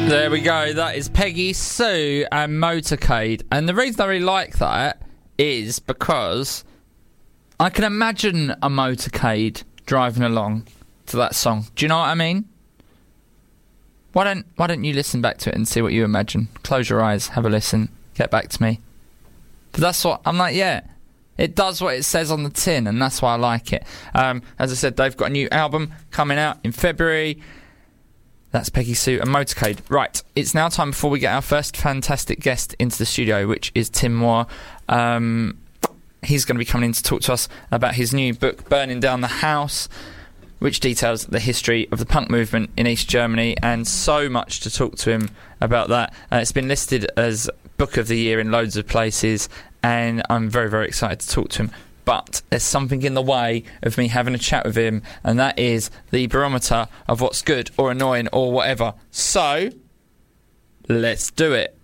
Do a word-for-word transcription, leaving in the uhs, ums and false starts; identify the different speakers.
Speaker 1: There we go. That is Peggy Sue and Motorcade. And the reason I really like that is because I can imagine a motorcade driving along to that song. Do you know what I mean? Why don't Why don't you listen back to it and see what you imagine? Close your eyes, have a listen, get back to me. But that's what I'm like. Yeah, it does what it says on the tin, and that's why I like it. Um, as I said, they've got a new album coming out in February. That's Peggy Sue and Motorcade. Right, it's now time before we get our first fantastic guest into the studio, which is Tim Moore. Um, he's going to be coming in to talk to us about his new book, Burning Down the House, which details the history of the punk movement in East Germany, and so much to talk to him about that. Uh, it's been listed as Book of the Year in loads of places, and I'm very, very excited to talk to him. But there's something in the way of me having a chat with him, and that is the barometer of what's good or annoying or whatever. So, let's do it.